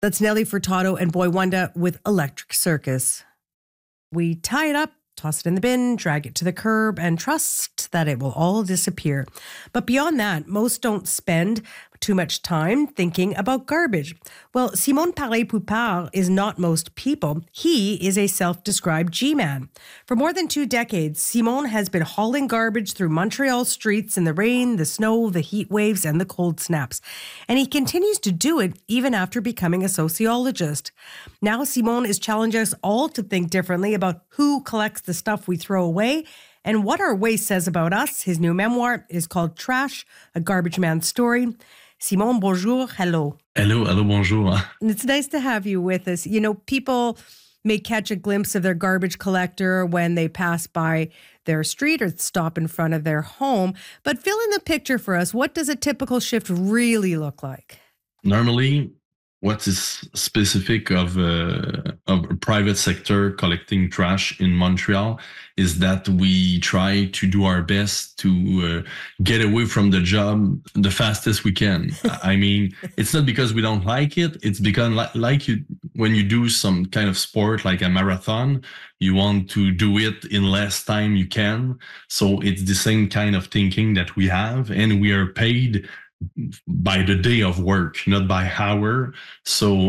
That's Nelly Furtado and Boy Wonder with Electric Circus. We tie it up, toss it in the bin, drag it to the curb, and trust that it will all disappear. But beyond that, most don't spend too much time thinking about garbage. Well, Simon Paré-Poupard is not most people. He is a self-described G-man. For more than 2 decades, Simon has been hauling garbage through Montreal streets in the rain, the snow, the heat waves, and the cold snaps. And he continues to do it even after becoming a sociologist. Now, Simon is challenging us all to think differently about who collects the stuff we throw away and what our waste says about us. His new memoir is called Trash, A Garbage Man's Story. Simon, bonjour. Hello. Hello, bonjour. It's nice to have you with us. You know, people may catch a glimpse of their garbage collector when they pass by their street or stop in front of their home. But fill in the picture for us. What does a typical shift really look like? Normally, what is specific of a private sector collecting trash in Montreal is that we try to do our best to get away from the job the fastest we can. I mean, it's not because we don't like it. It's because like you, when you do some kind of sport like a marathon, you want to do it in less time you can. So it's the same kind of thinking that we have, and we are paid by the day of work, not by hour. So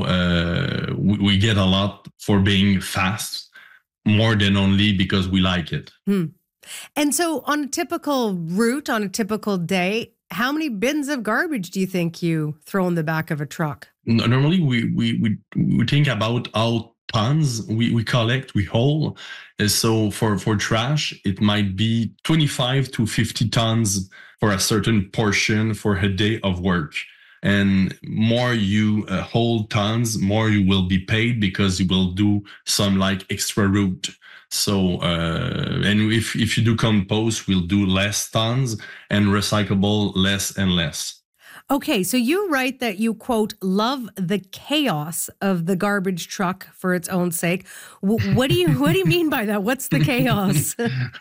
we get a lot for being fast, more than only because we like it. And so on a typical route, on a typical day, how many bins of garbage do you think you throw in the back of a truck? Normally, we think about how tons we collect, we haul. And so for trash, it might be 25 to 50 tons for a certain portion for a day of work. And more you hold tons, more you will be paid because you will do some like extra route. So, and if you do compost, we'll do less tons and recyclable less and less. Okay, so you write that you, quote, love the chaos of the garbage truck for its own sake. What do you mean by that? What's the chaos?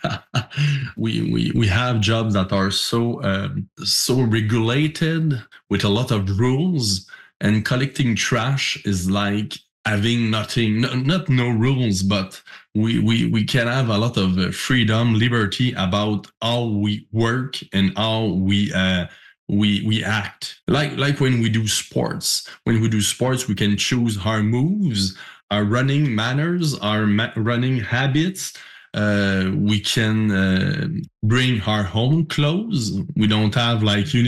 We have jobs that are so regulated with a lot of rules, and collecting trash is like having nothing, not no rules, but we can have a lot of freedom, liberty about how we work and how we act. Like when we do sports. When we do sports, we can choose our moves, our running manners, our running habits. We can bring our own clothes. We don't have like